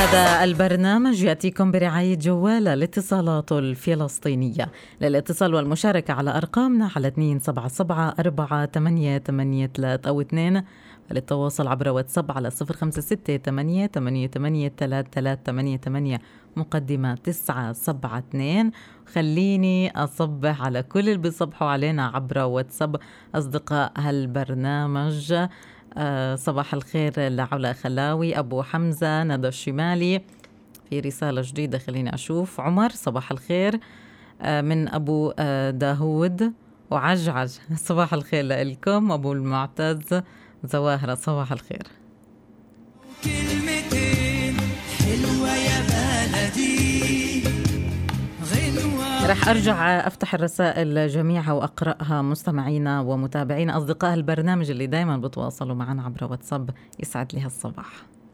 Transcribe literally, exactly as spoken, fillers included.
هذا البرنامج يأتيكم برعاية جوال الاتصالات الفلسطينية. للاتصال والمشاركة على أرقامنا على اثنين سبعة سبعة أربعة ثمانية ثمانية ثلاثة أو اثنين، وللتواصل عبر واتساب على صفر خمسة ستة ثمانية ثمانية ثمانية ثلاثة ثلاثة ثمانية ثمانية مقدمة تسعة سبعة اثنين. خليني أصبح على كل اللي بيصبحوا علينا عبر واتساب أصدقاء هالبرنامج. آه صباح الخير لعلا خلاوي، أبو حمزة، ندى الشمالي. في رسالة جديدة خليني أشوف. عمر صباح الخير آه من أبو آه داود وعجعج. صباح الخير لكم. أبو المعتز زواهرة صباح الخير. كلمتين حلوة يا بلدي غنوة. رح أرجع أفتح الرسائل جميعها وأقرأها مستمعينا ومتابعينا أصدقاء البرنامج اللي دايما بتواصلوا معنا عبر واتساب. يسعد لي هالصباح.